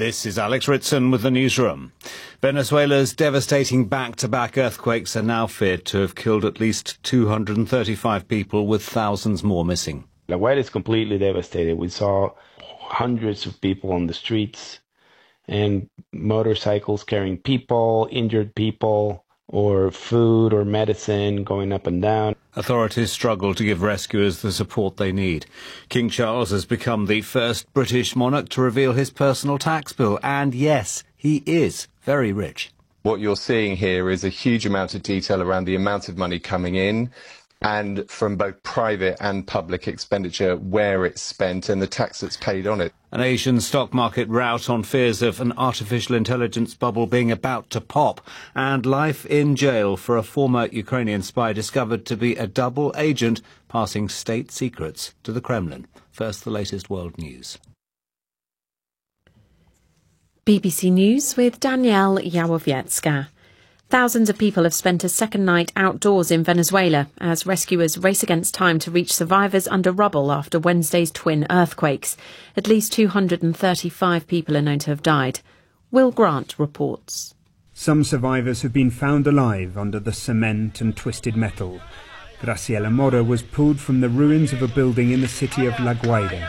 This is Alex Ritson with the newsroom. Venezuela's devastating back-to-back earthquakes are now feared to have killed at least 235 people, with thousands more missing. La Guaira is completely devastated. We saw hundreds of people on the streets and motorcycles carrying people, injured people, or food or medicine going up and down. Authorities struggle to give rescuers the support they need. King Charles has become the first British monarch to reveal his personal tax bill, and yes, he is very rich. What you're seeing here is a huge amount of detail around the amount of money coming in, and from both private and public expenditure, where it's spent and the tax that's paid on it. An Asian stock market rout on fears of an artificial intelligence bubble being about to pop, and life in jail for a former Ukrainian spy discovered to be a double agent passing state secrets to the Kremlin. First, the latest world news. BBC News with Danielle Yawowiecka. Thousands of people have spent a second night outdoors in Venezuela as rescuers race against time to reach survivors under rubble after Wednesday's twin earthquakes. At least 235 people are known to have died. Will Grant reports. Some survivors have been found alive under the cement and twisted metal. Graciela Mora was pulled from the ruins of a building in the city of La Guaira.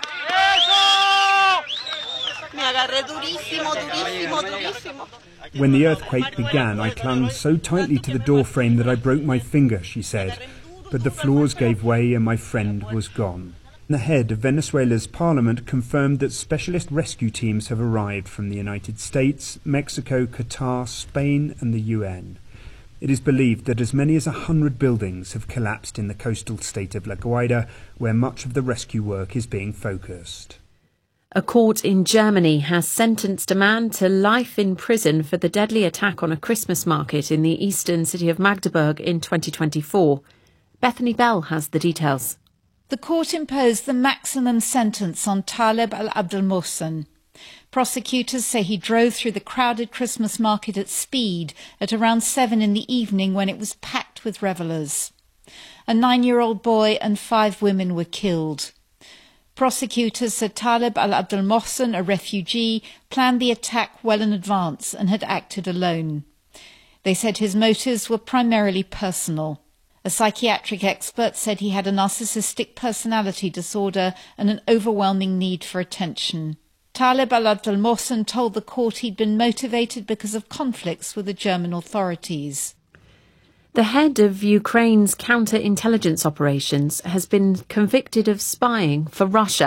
When the earthquake began, I clung so tightly to the door frame that I broke my finger, she said. But the floors gave way and my friend was gone. The head of Venezuela's parliament confirmed that specialist rescue teams have arrived from the United States, Mexico, Qatar, Spain and the UN. It is believed that as many as 100 buildings have collapsed in the coastal state of La Guaira, where much of the rescue work is being focused. A court in Germany has sentenced a man to life in prison for the deadly attack on a Christmas market in the eastern city of Magdeburg in 2024. Bethany Bell has the details. The court imposed the maximum sentence on Taleb al-Abdel-Mohsen. Prosecutors say he drove through the crowded Christmas market at speed at around 7 in the evening when it was packed with revellers. A 9-year-old boy and 5 women were killed. Prosecutors said Taleb al-Abdel-Mohsen, a refugee, planned the attack well in advance and had acted alone. They said his motives were primarily personal. A psychiatric expert said he had a narcissistic personality disorder and an overwhelming need for attention. Taleb al-Abdel-Mohsen told the court he'd been motivated because of conflicts with the German authorities. The head of Ukraine's counterintelligence operations has been convicted of spying for Russia.